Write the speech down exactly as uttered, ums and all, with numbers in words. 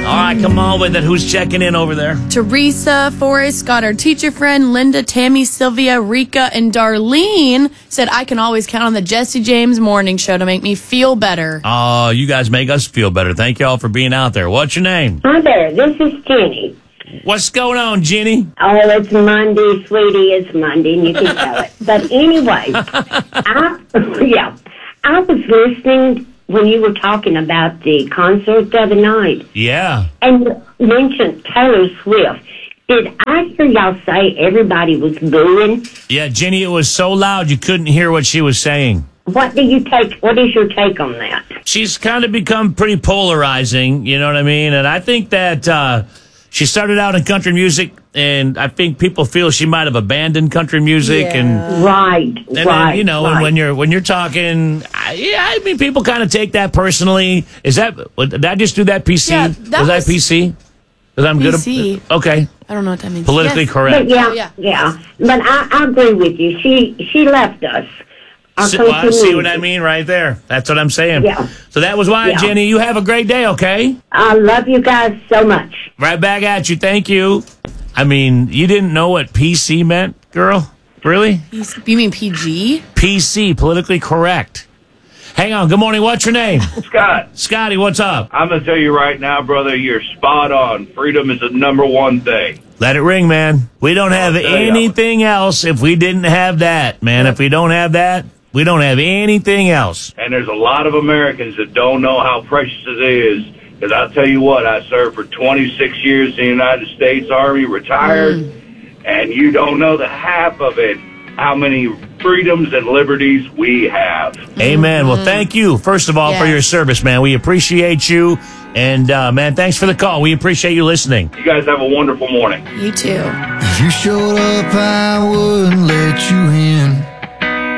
All right, come on with it. Who's checking in over there? Teresa, Forrest, got our teacher friend, Linda, Tammy, Sylvia, Rika, and Darlene said, I can always count on the Jesse James Morning Show to make me feel better. Oh, you guys make us feel better. Thank you all for being out there. What's your name? Hi there, this is Jenny. What's going on, Jenny? Oh, it's Monday, sweetie. It's Monday, and you can tell it. But anyway, I, yeah, I was listening when you were talking about the concert the other night. Yeah. And you mentioned Taylor Swift. Did I hear y'all say everybody was booing? Yeah, Jenny, it was so loud you couldn't hear what she was saying. What do you take? What is your take on that? She's kind of become pretty polarizing, you know what I mean? And I think that uh, she started out in country music, and I think people feel she might have abandoned country music. Yeah. And Right, And right, then, you know, right. and when you're when you're talking, I, yeah, I mean, people kind of take that personally. Is that did I just do that P C? Yeah, that was that was- P C? Because I'm P C. good. At, okay, I don't know what that means. politically Yes. correct. But yeah, Oh, yeah. yeah. But I, I agree with you. She she left us. Our See, well, country see what I music. mean right there. That's what I'm saying. Yeah. So that was why, Yeah. Jenny. You have a great day. Okay. I love you guys so much. Right back at you. Thank you. I mean, you didn't know what P C meant, girl? Really? You mean P G? P C, politically correct. Hang on. Good morning. What's your name? Scott, Scotty, what's up? I'm going to tell you right now, brother, you're spot on. Freedom is the number one thing. Let it ring, man. We don't have I'll tell you. anything else if we didn't have that, man. If we don't have that, we don't have anything else. And there's a lot of Americans that don't know how precious it is. Because I'll tell you what, I served for twenty-six years in the United States Army, retired, and you don't know the half of it, how many freedoms and liberties we have. Amen. Well, thank you, first of all, for Yes. your service, man. We appreciate you. And, uh, man, thanks for the call. We appreciate you listening. You guys have a wonderful morning. You too. If you showed up, I would